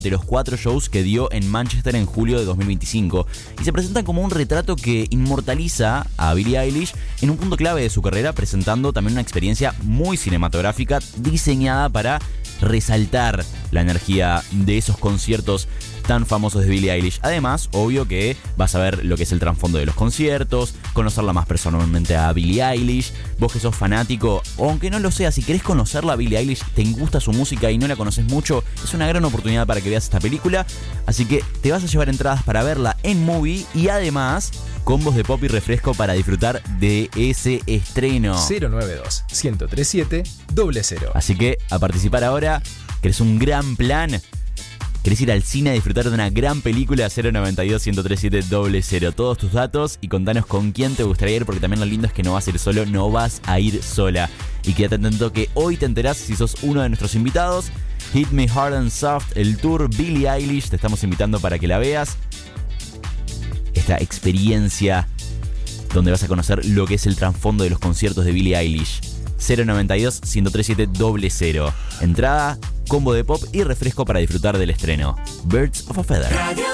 de los 4 shows que dio en Manchester en julio de 2025 y se presentan como un retrato que inmortaliza a Billie Eilish en un punto clave de su carrera, presentando también una experiencia muy cinematográfica diseñada para resaltar la energía de esos conciertos tan famosos de Billie Eilish. Además, obvio que vas a ver lo que es el trasfondo de los conciertos, conocerla más personalmente a Billie Eilish. Vos que sos fanático, o aunque no lo seas, si querés conocerla a Billie Eilish, te gusta su música y no la conoces mucho, es una gran oportunidad para que veas esta película. Así que te vas a llevar entradas para verla en Movie y además combos de pop y refresco para disfrutar de ese estreno. 092-1037-00. Así que a participar ahora. ¿Querés un gran plan? ¿Querés ir al cine a disfrutar de una gran película? 092-1037-00. Todos tus datos y contanos con quién te gustaría ir, porque también lo lindo es que no vas a ir solo, no vas a ir sola. Y quédate atento que hoy te enterás si sos uno de nuestros invitados. Hit Me Hard and Soft, el tour Billie Eilish. Te estamos invitando para que la veas. Esta experiencia donde vas a conocer lo que es el trasfondo de los conciertos de Billie Eilish. 092-1037-00. Entrada, combo de pop y refresco para disfrutar del estreno. Birds of a Feather.